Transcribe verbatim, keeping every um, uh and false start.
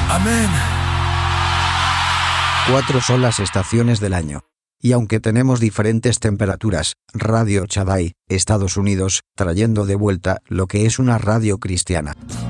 Amén. Cuatro son las estaciones del año. Y aunque tenemos diferentes temperaturas, Radio Shaddai, Estados Unidos, trayendo de vuelta lo que es una radio cristiana.